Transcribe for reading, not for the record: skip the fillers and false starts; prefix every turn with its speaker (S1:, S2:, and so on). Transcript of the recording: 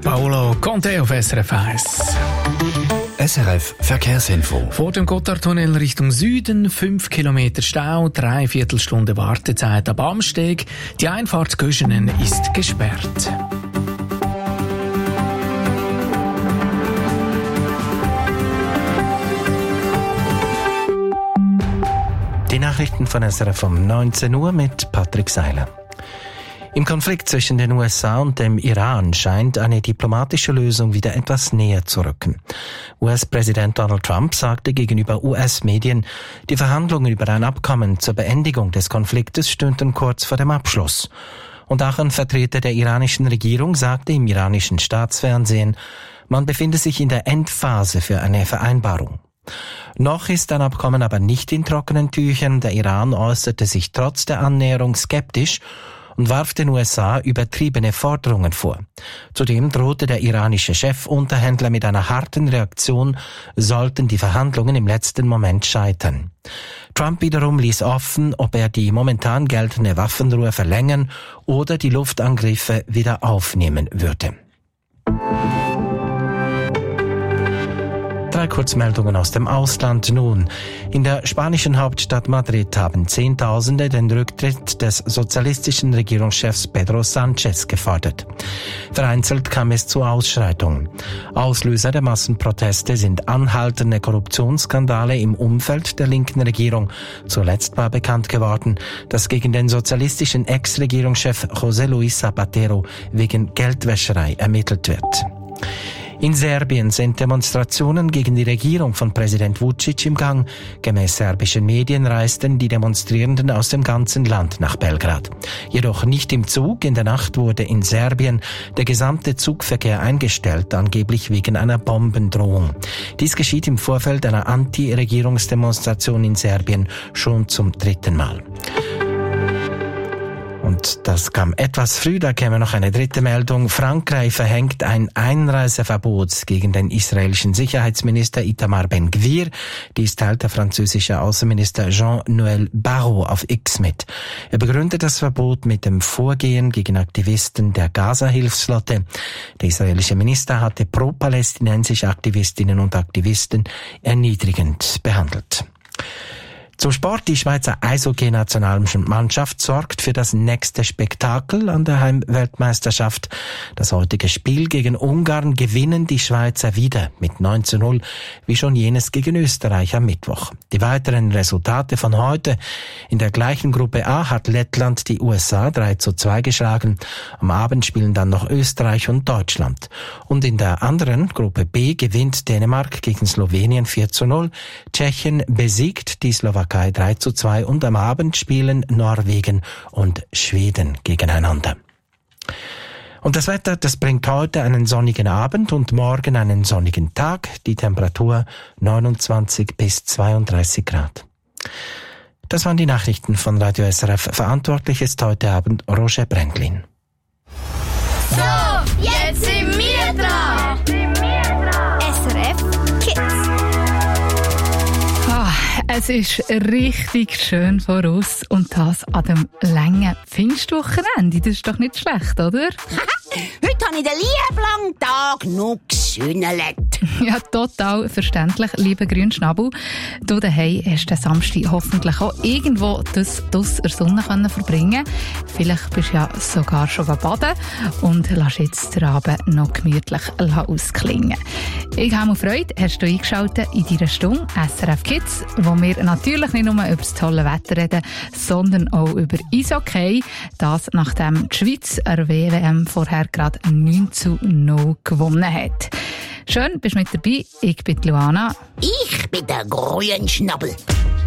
S1: Paolo Conte auf SRF 1.
S2: SRF Verkehrsinfo.
S1: Vor dem Gotthardtunnel Richtung Süden 5 Kilometer Stau, 3/4 Stunde Wartezeit ab Amsteg. Die Einfahrt Göschenen ist gesperrt.
S3: Die Nachrichten von SRF um 19 Uhr mit Patrick Seiler. Im Konflikt zwischen den USA und dem Iran scheint eine diplomatische Lösung wieder etwas näher zu rücken. US-Präsident Donald Trump sagte gegenüber US-Medien, die Verhandlungen über ein Abkommen zur Beendigung des Konfliktes stünden kurz vor dem Abschluss. Und auch ein Vertreter der iranischen Regierung sagte im iranischen Staatsfernsehen, man befinde sich in der Endphase für eine Vereinbarung. Noch ist ein Abkommen aber nicht in trockenen Tüchern. Der Iran äußerte sich trotz der Annäherung skeptisch und warf den USA übertriebene Forderungen vor. Zudem drohte der iranische Chefunterhändler mit einer harten Reaktion, sollten die Verhandlungen im letzten Moment scheitern. Trump wiederum ließ offen, ob er die momentan geltende Waffenruhe verlängern oder die Luftangriffe wieder aufnehmen würde. 3 Kurzmeldungen aus dem Ausland nun. In der spanischen Hauptstadt Madrid haben Zehntausende den Rücktritt des sozialistischen Regierungschefs Pedro Sánchez gefordert. Vereinzelt kam es zu Ausschreitungen. Auslöser der Massenproteste sind anhaltende Korruptionsskandale im Umfeld der linken Regierung. Zuletzt war bekannt geworden, dass gegen den sozialistischen Ex-Regierungschef José Luis Zapatero wegen Geldwäscherei ermittelt wird. In Serbien sind Demonstrationen gegen die Regierung von Präsident Vučić im Gang. Gemäß serbischen Medien reisten die Demonstrierenden aus dem ganzen Land nach Belgrad. Jedoch nicht im Zug. In der Nacht wurde in Serbien der gesamte Zugverkehr eingestellt, angeblich wegen einer Bombendrohung. Dies geschieht im Vorfeld einer Anti-Regierungsdemonstration in Serbien schon zum 3. Mal. Und das kam etwas früh, da käme noch eine dritte Meldung. Frankreich verhängt ein Einreiseverbot gegen den israelischen Sicherheitsminister Itamar Ben-Gvir. Dies teilt der französische Außenminister Jean-Noël Barrot auf X mit. Er begründet das Verbot mit dem Vorgehen gegen Aktivisten der Gaza-Hilfsflotte. Der israelische Minister hatte pro-palästinensische Aktivistinnen und Aktivisten erniedrigend behandelt. Zum Sport. Die Schweizer Eishockey-Nationalmannschaft sorgt für das nächste Spektakel an der Heimweltmeisterschaft. Das heutige Spiel gegen Ungarn gewinnen die Schweizer wieder mit 9:0, wie schon jenes gegen Österreich am Mittwoch. Die weiteren Resultate von heute: in der gleichen Gruppe A hat Lettland die USA 3:2 geschlagen. Am Abend spielen dann noch Österreich und Deutschland. Und in der anderen Gruppe B gewinnt Dänemark gegen Slowenien 4:0. Tschechien besiegt die Slowakei 3:2 und am Abend spielen Norwegen und Schweden gegeneinander. Und das Wetter, das bringt heute einen sonnigen Abend und morgen einen sonnigen Tag. Die Temperatur 29 bis 32 Grad. Das waren die Nachrichten von Radio SRF. Verantwortlich ist heute Abend Roger Brändlin.
S4: So, jetzt sind wir dran. SRF Kids.
S5: Es ist richtig schön voraus und das an dem langen Pfingstwochenende. Das ist doch nicht schlecht, oder?
S4: Heute habe ich den lieben langen Tag noch gesünnelt.
S5: Ja, total verständlich, lieber Grünschnabel. Du daheim hast den Samstag hoffentlich auch irgendwo das aus der Sonne verbringen. Vielleicht bist du ja sogar schon baden und lässt jetzt den Abend noch gemütlich ausklingen. Ich habe mir Freude, hast du eingeschaltet in deiner Stunde SRF Kids, wo wir natürlich nicht nur über das tolle Wetter reden, sondern auch über Eishockey. Das, nachdem die Schweiz der WM vorher gerade 9:0 gewonnen hat. Schön, bist du mit dabei. Ich bin Luana.
S4: Ich bin der Grünschnabel.